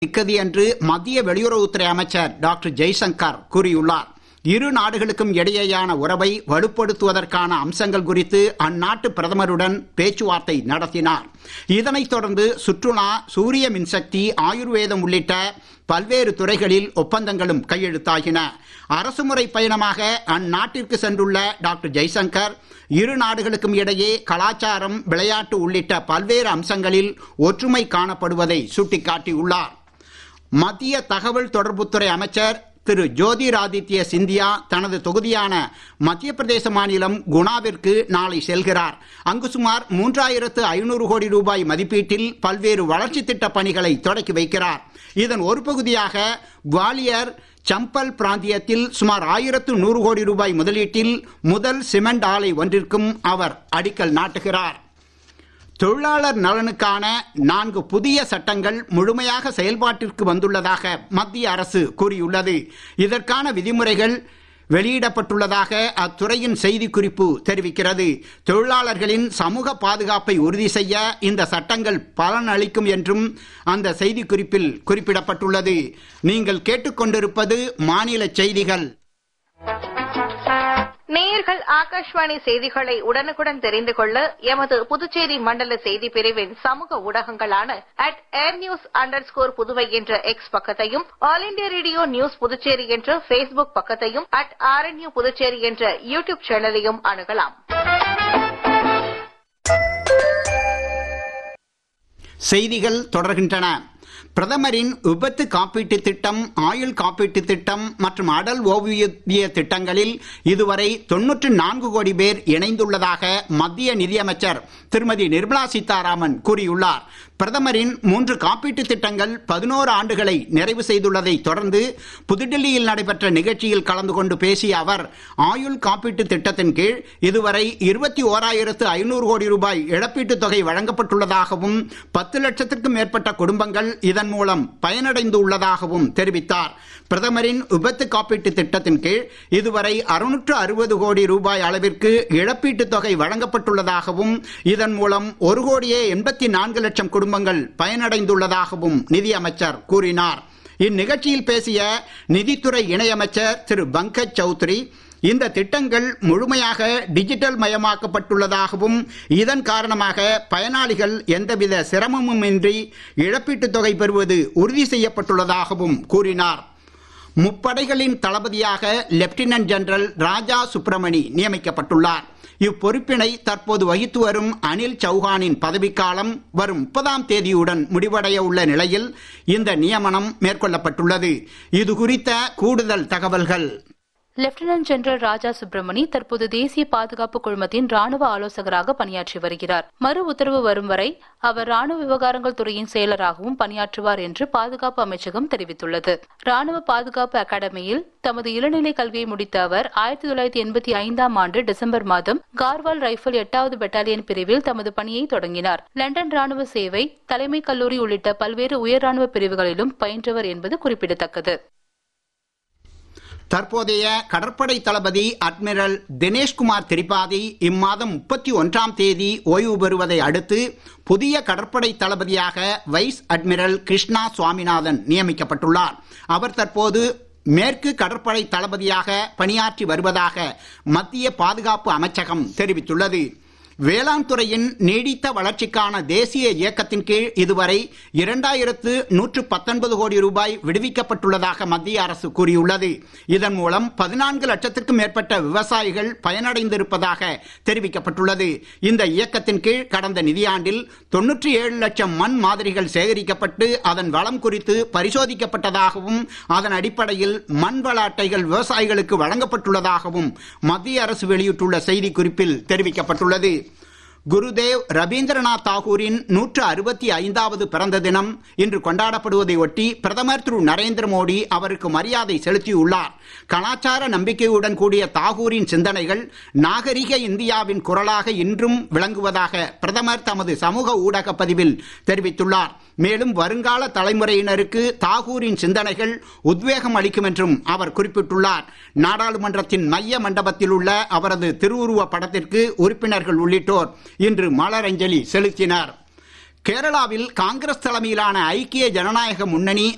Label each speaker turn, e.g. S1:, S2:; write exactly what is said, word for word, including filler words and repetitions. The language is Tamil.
S1: மிக்கது என்று மத்திய வெளியுறவுத்துறை அமைச்சர் டாக்டர் ஜெய்சங்கர் கூறியுள்ளார். இரு நாடுகளுக்கும் இடையேயான உறவை வலுப்படுத்துவதற்கான அம்சங்கள் குறித்து அந்நாட்டு பிரதமருடன் பேச்சுவார்த்தை நடத்தினார். இதனைத் தொடர்ந்து சுற்றுலா, சூரிய மின்சக்தி, ஆயுர்வேதம் உள்ளிட்ட பல்வேறு துறைகளில் ஒப்பந்தங்களும் கையெழுத்தாகின. அரசுமுறை பயணமாக அந்நாட்டிற்கு சென்றுள்ள டாக்டர் ஜெய்சங்கர் இரு நாடுகளுக்கும் இடையே கலாச்சாரம், விளையாட்டு உள்ளிட்ட பல்வேறு அம்சங்களில் ஒற்றுமை காணப்படுவதை சுட்டிக்காட்டியுள்ளார். மத்திய தகவல் தொடர்புத்துறை அமைச்சர் திரு ஜோதிராதித்ய சிந்தியா தனது தொகுதியான மத்திய பிரதேச மாநிலம் குணாவிற்கு நாளை செல்கிறார். அங்கு சுமார் மூன்றாயிரத்து ஐநூறு கோடி ரூபாய் மதிப்பீட்டில் பல்வேறு வளர்ச்சி திட்ட பணிகளை தொடக்கி வைக்கிறார். இதன் ஒரு பகுதியாக குவாலியர், சம்பல் பிராந்தியத்தில் சுமார் ஆயிரத்து நூறு கோடி ரூபாய் முதலீட்டில் முதல் சிமெண்ட் ஆலை ஒன்றிற்கும் அவர் அடிக்கல் நாட்டுகிறார். தொழிலாளர் நலனுக்கான நான்கு புதிய சட்டங்கள் முழுமையாக செயல்பாட்டிற்கு வந்துள்ளதாக மத்திய அரசு கூறியுள்ளது. இதற்கான விதிமுறைகள் வெளியிடப்பட்டுள்ளதாக அத்துறையின் செய்திக்குறிப்பு தெரிவிக்கிறது. தொழிலாளர்களின் சமூக பாதுகாப்பை உறுதி செய்ய இந்த சட்டங்கள் பலனளிக்கும் என்றும் அந்த செய்திக்குறிப்பில் குறிப்பிடப்பட்டுள்ளது. நீங்கள் கேட்டுக்கொண்டிருப்பது மாநில செய்திகள்.
S2: நேயர்கள் ஆகாஷ்வாணி செய்திகளை உடனுக்குடன் தெரிந்து கொள்ள எமது புதுச்சேரி மண்டல செய்தி பிரிவின் சமூக ஊடகங்களான at air news under score Puduvai என்ற எக்ஸ் பக்கத்தையும், all India radio news Puducherry என்ற பேஸ்புக் பக்கத்தையும், அட் ஆர்என்யூ புதுச்சேரி என்ற யூடியூப் சேனலையும் அணுகலாம்.
S1: செய்திகள் தொடர்கின்றன. பிரதமரின் விபத்து காப்பீட்டு திட்டம், ஆயுள் காப்பீட்டு திட்டம் மற்றும் அடல் ஓய்வூதிய திட்டங்களில் இதுவரை தொன்னூற்று நான்கு கோடி பேர் இணைந்துள்ளதாக மத்திய நிதியமைச்சர் திருமதி நிர்மலா சீதாராமன் கூறியுள்ளார். பிரதமரின் மூன்று காப்பீட்டு திட்டங்கள் பதினோரு ஆண்டுகளை நிறைவு செய்துள்ளதை தொடர்ந்து புதுடில்லியில் நடைபெற்ற நிகழ்ச்சியில் கலந்து கொண்டு பேசிய அவர், ஆயுள் காப்பீட்டு திட்டத்தின் கீழ் இதுவரை இருபத்தி ஓராயிரத்து ஐநூறு கோடி ரூபாய் இழப்பீட்டுத் தொகை வழங்கப்பட்டுள்ளதாகவும் பத்து லட்சத்திற்கும் மேற்பட்ட குடும்பங்கள் இதன் மூலம் பயனடைந்து உள்ளதாகவும் தெரிவித்தார். பிரதமரின் விபத்து காப்பீட்டு திட்டத்தின் கீழ் இதுவரை அறுநூற்று அறுபது கோடி ரூபாய் அளவிற்கு இழப்பீட்டுத் தொகை வழங்கப்பட்டுள்ளதாகவும் இதன் மூலம் ஒரு கோடியே எண்பத்தி நான்கு லட்சம் குடும்பங்கள் பயனடைந்துள்ளதாகவும் நிதியமைச்சர் கூறினார். இந்நிகழ்ச்சியில் பேசிய நிதித்துறை இணையமைச்சர் திரு பங்கஜ் சௌத்ரி, இந்த திட்டங்கள் முழுமையாக டிஜிட்டல் மயமாக்கப்பட்டுள்ளதாகவும் இதன் காரணமாக பயனாளிகள் எந்தவித சிரமமுமின்றி இழப்பீட்டுத் தொகை பெறுவது உறுதி செய்யப்பட்டுள்ளதாகவும் கூறினார். முப்படைகளின் தளபதியாக லெப்டினன்ட் ஜெனரல் ராஜா சுப்பிரமணி நியமிக்கப்பட்டுள்ளார். இப்பொறுப்பினை தற்போது வகித்து வரும் அனில் சௌஹானின் பதவிக்காலம் வரும் முப்பதாம் தேதியுடன் முடிவடைய உள்ள நிலையில் இந்த நியமனம் மேற்கொள்ளப்பட்டுள்ளது. இது குறித்த கூடுதல் தகவல்கள்.
S3: லெப்டினன்ட் ஜெனரல் ராஜா சுப்பிரமணி தற்போது தேசிய பாதுகாப்பு குழுமத்தின் ராணுவ ஆலோசகராக பணியாற்றி வருகிறார். மறு உத்தரவு வரும் வரை அவர் ராணுவ விவகாரங்கள் துறையின் செயலராகவும் பணியாற்றுவார் என்று பாதுகாப்பு அமைச்சகம் தெரிவித்துள்ளது. ராணுவ பாதுகாப்பு அகாடமியில் தமது இளநிலை கல்வியை முடித்த அவர் ஆயிரத்தி தொள்ளாயிரத்தி எண்பத்தி ஐந்தாம் ஆண்டு டிசம்பர் மாதம் கார்வால் ரைபிள் எட்டாவது பெட்டாலியன் பிரிவில் தமது பணியை தொடங்கினார். லண்டன் ராணுவ சேவை, தலைமை கல்லூரி உள்ளிட்ட பல்வேறு உயர் ராணுவ பிரிவுகளிலும் பயின்றவர் என்பது குறிப்பிடத்தக்கது.
S1: தற்போதைய கடற்படை தளபதி அட்மிரல் தினேஷ்குமார் திரிபாதி இம்மாதம் முப்பத்தி ஒன்றாம் தேதி ஓய்வு பெறுவதை அடுத்து புதிய கடற்படை தளபதியாக வைஸ் அட்மிரல் கிருஷ்ணா சுவாமிநாதன் நியமிக்கப்பட்டுள்ளார். அவர் தற்போது மேற்கு கடற்படை தளபதியாக பணியாற்றி வருவதாக மத்திய பாதுகாப்பு அமைச்சகம் தெரிவித்துள்ளது. வேளாண் துறையின் நீடித்த வளர்ச்சிக்கான தேசிய இயக்கத்தின் கீழ் இதுவரை இரண்டாயிரத்து நூற்று பத்தொன்பது கோடி ரூபாய் விடுவிக்கப்பட்டுள்ளதாக மத்திய அரசு கூறியுள்ளது. இதன் மூலம் பதினான்கு லட்சத்திற்கும் மேற்பட்ட விவசாயிகள் பயனடைந்திருப்பதாக தெரிவிக்கப்பட்டுள்ளது. இந்த இயக்கத்தின் கீழ் கடந்த நிதியாண்டில் தொன்னூற்றி ஏழு லட்சம் மண் மாதிரிகள் சேகரிக்கப்பட்டு அதன் வளம் குறித்து பரிசோதிக்கப்பட்டதாகவும் அதன் அடிப்படையில் மண் வள அட்டைகள் விவசாயிகளுக்கு வழங்கப்பட்டுள்ளதாகவும் மத்திய அரசு வெளியிட்டுள்ள செய்திக்குறிப்பில் தெரிவிக்கப்பட்டுள்ளது. குருதேவ் ரவீந்திரநாத் தாகூரின் நூற்று அறுபத்தி ஐந்தாவது பிறந்த தினம் இன்று கொண்டாடப்படுவதை ஒட்டி பிரதமர் திரு நரேந்திர மோடி அவருக்கு மரியாதை செலுத்தியுள்ளார். கலாச்சார நம்பிக்கையுடன் கூடிய தாகூரின் சிந்தனைகள் நாகரிக இந்தியாவின் குரலாக இன்றும் விளங்குவதாக பிரதமர் தமது சமூக ஊடக பதிவில் தெரிவித்துள்ளார். மேலும் வருங்கால தலைமுறையினருக்கு தாகூரின் சிந்தனைகள் உத்வேகம் அளிக்கும் என்றும் அவர் குறிப்பிட்டுள்ளார். நாடாளுமன்றத்தின் மைய மண்டபத்தில் உள்ள அவரது திருவுருவ படத்திற்கு உறுப்பினர்கள் உள்ளிட்டோர் இன்று மலரஞ்சலி செலுத்தினர். கேரளாவில் காங்கிரஸ் தலைமையிலான ஐக்கிய ஜனநாயக முன்னணி